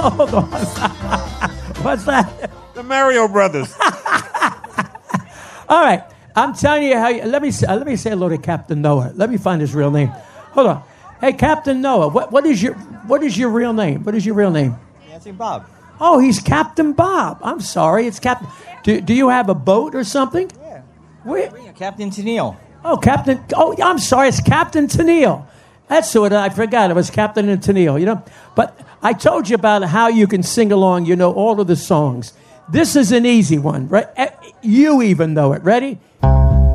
Hold on. What's that? The Mario Brothers. All right. I'm telling you how. Let me say hello to Captain Noah. Let me find his real name. Hold on. Hey, Captain Noah. What is your real name? What is your real name? Dancing Bob. Oh, he's Captain Bob. I'm sorry. It's Captain. Do you have a boat or something? Yeah. Where? Captain Tennille. Oh, Captain. Oh, I'm sorry. It's Captain Tennille. That's what I forgot. It was Captain and Tennille, you know. But I told you about how you can sing along, all of the songs. This is an easy one, right? You even know it. Ready?